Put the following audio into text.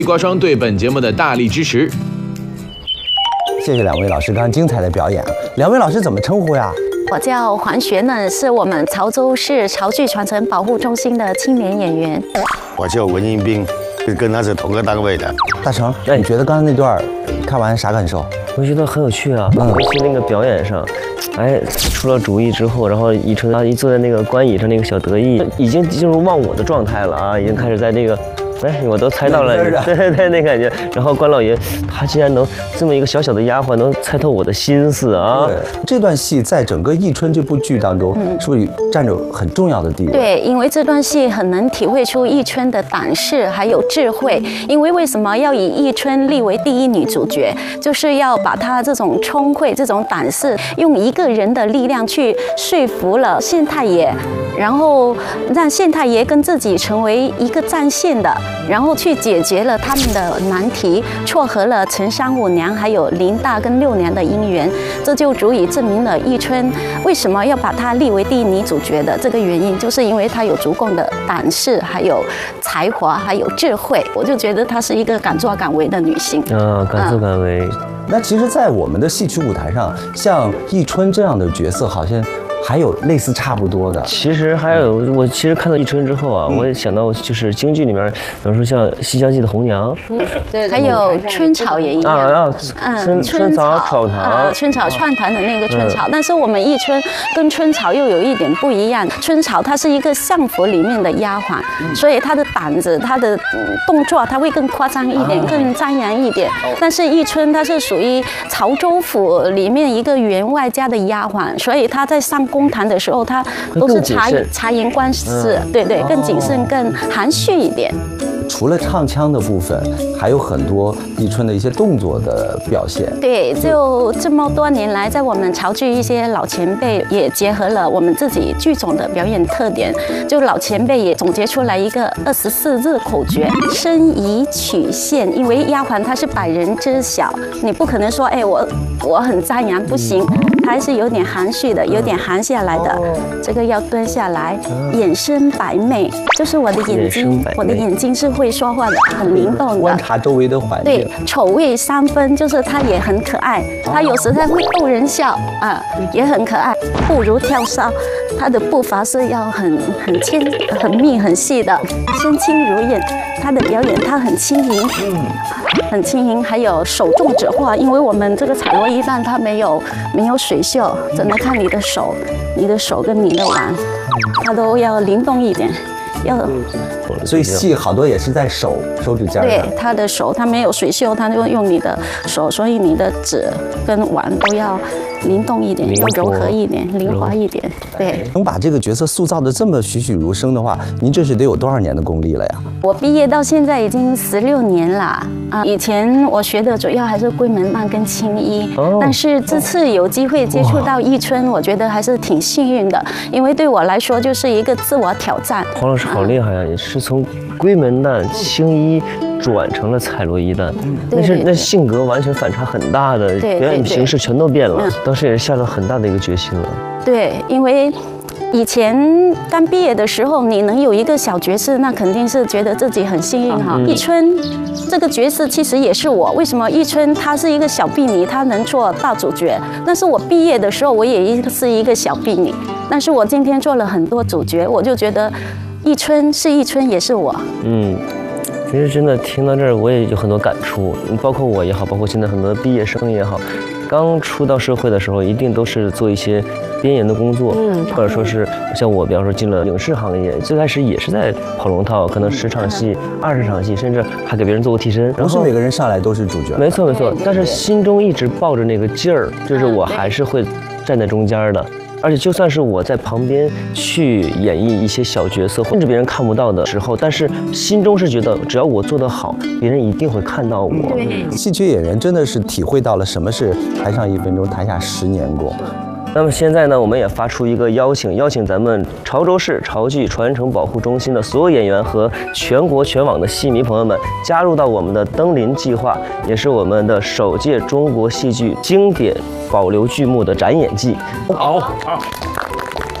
瓜霜对本节目的大力支持。 谢谢两位老师刚刚精彩的表演啊！两位老师怎么称呼呀？ 我叫黄璇呢，是我们潮州市潮剧传承保护中心的青年演员。 我叫文英斌，跟他是同个单位的。 大成，你觉得刚才那段看完啥感受？ 我觉得很有趣啊，尤其那个表演上，出了主意之后，然后以纯一坐在那个观椅上，那个小得意已经进入忘我的状态了啊，已经开始在那个。我都猜到了，对，那感觉。然后关老爷他竟然能这么一个小小的丫鬟，能猜透我的心思啊！ 这段戏在整个《忆春》这部剧当中，是不是占着很重要的地位？ 对，因为这段戏很能体会出忆春的胆识还有智慧。因为为什么要以忆春立为第一女主角，就是要把她这种聪慧、这种胆识，用一个人的力量去说服了县太爷，然后让县太爷跟自己成为一个战线的。然后去解决了他们的难题，撮合了陈三五娘还有林大跟六娘的姻缘，这就足以证明了忆春为什么要把她立为第一女主角的这个原因，就是因为她有足够的胆识，还有才华，还有智慧。我就觉得她是一个敢作敢为的女性啊，敢作敢为。 那其实，在我们的戏曲舞台上，像忆春这样的角色，好像还有类似差不多的。 其实还有，我其实看到忆春之后啊，我也想到就是京剧里面，比如说像《西厢记》的红娘， 还有春草也一样春草炒糖， 春草串团的那个春草。但是我们忆春跟春草又有一点不一样，春草它是一个相府里面的丫鬟，所以她的胆子、她的动作，她会更夸张一点，更张扬一点。但是忆春她是属于潮州府里面一个员外家的丫鬟，所以她在上公堂的时候，她都是察言观色，对，更谨慎、更含蓄一点。 除了唱腔的部分，还有很多忆春的一些动作的表现。 对，就这么多年来，在我们潮剧一些老前辈也结合了我们自己剧种的表演特点，就老前辈也总结出来一个24字口诀：身宜曲线。因为丫鬟她是百人之小，你不可能说我很张扬，不行，她还是有点含蓄的，有点含下来的。这个要蹲下来，眼生百媚，就是我的眼睛是会说话的，很灵动的， 观察周围的环境。 对，丑味三分，就是他也很可爱，他有时他会逗人笑啊，也很可爱。步如跳蚤，他的步伐是要很轻、很密、很细的，身轻如燕。他的表演他很轻盈，很轻盈，还有手重者画，因为我们这个彩罗衣旦它没有水袖，只能看你的手跟你的腕，它都要灵动一点。 所以戏好多也是在手指尖上。 对，他的手，他没有水袖，他就用你的手，所以你的指跟腕都要灵动一点，要柔和一点，灵活一点。对， 能把这个角色塑造的这么栩栩如生的话，您这是得有多少年的功力了呀？ 我毕业到现在已经16年了啊。以前我学的主要还是闺门旦跟青衣，但是这次有机会接触到忆春，我觉得还是挺幸运的，因为对我来说就是一个自我挑战。 黄老师好厉害啊，也是从闺门旦、青衣转成了彩罗衣旦，那性格完全反差很大的，表演形式全都变了。当时也是下了很大的一个决心了。 对，因为以前刚毕业的时候，你能有一个小角色，那肯定是觉得自己很幸运哈。忆春这个角色其实也是我，为什么忆春她是一个小婢女，她能做大主角？但是我毕业的时候，我也是一个小婢女，但是我今天做了很多主角，我就觉得忆春是忆春，也是我。 其实真的听到这儿，我也有很多感触，包括我也好，包括现在很多毕业生也好，刚出到社会的时候，一定都是做一些边缘的工作，或者说是像我，比方说进了影视行业，最开始也是在跑龙套，可能10场戏、20场戏，甚至还给别人做过替身。 不是每个人上来都是主角。 没错，但是心中一直抱着那个劲儿，就是我还是会站在中间的。而且就算是我在旁边去演绎一些小角色，甚至别人看不到的时候，但是心中是觉得只要我做得好，别人一定会看到我。 戏曲演员真的是体会到了什么是台上1分钟，台下10年功。 那么现在呢，我们也发出一个邀请咱们潮州市潮剧传承保护中心的所有演员和全国全网的戏迷朋友们加入到我们的登临计划，也是我们的首届中国戏剧经典保留剧目的展演季。 好。